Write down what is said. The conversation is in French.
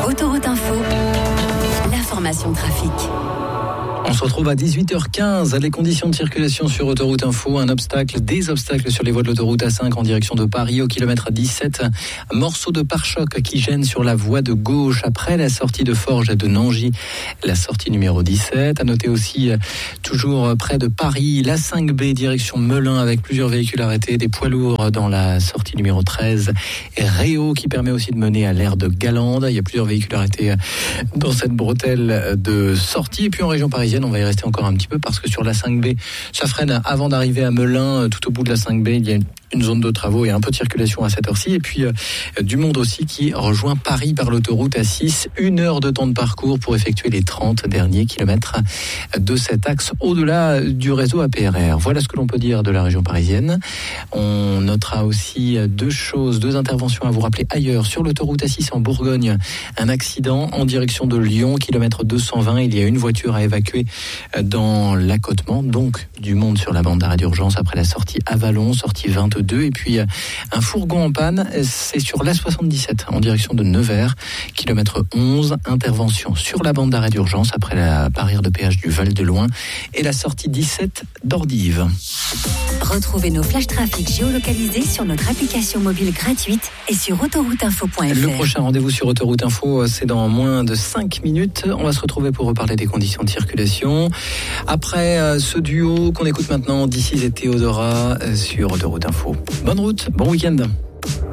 Autoroute Info, l'information trafic. On se retrouve à 18h15. Les conditions de circulation sur Autoroute Info. Des obstacles sur les voies de l'autoroute A5 en direction de Paris au kilomètre 17. Morceau de pare-choc qui gêne sur la voie de gauche après la sortie de Forges et de Nangy. La sortie numéro 17. À noter aussi, toujours près de Paris, la 5B direction Melun avec plusieurs véhicules arrêtés. Des poids lourds dans la sortie numéro 13. Et Réau qui permet aussi de mener à l'aire de Galande. Il y a plusieurs véhicules arrêtés dans cette bretelle de sortie. Et puis en région parisienne, on va y rester encore un petit peu parce que sur la 5B, ça freine avant d'arriver à Melun. Tout au bout de la 5B, il y a une zone de travaux et un peu de circulation à cette heure-ci. Et puis du monde aussi qui rejoint Paris par l'autoroute A6. 1 heure de temps de parcours pour effectuer les 30 derniers kilomètres de cet axe au-delà du réseau APRR. Voilà ce que l'on peut dire de la région parisienne. On notera aussi deux interventions à vous rappeler ailleurs. Sur l'autoroute A6 en Bourgogne, un accident en direction de Lyon, kilomètre 220. Il y a une voiture à évacuer dans l'accotement. Donc du monde sur la bande d'arrêt d'urgence après la sortie Avalon, sortie 22. Et puis un fourgon en panne, c'est sur l'A77 en direction de Nevers, kilomètre 11, intervention sur la bande d'arrêt d'urgence après la barrière de péage du Val-de-Loing et la sortie 17 d'Ordives. Retrouvez nos flash trafic géolocalisés sur notre application mobile gratuite et sur autorouteinfo.fr. Le prochain rendez-vous sur Autoroute Info, c'est dans moins de 5 minutes. On va se retrouver pour reparler des conditions de circulation. Après ce duo qu'on écoute maintenant, This Is et Théodora sur Autoroute Info. Bonne route, bon week-end.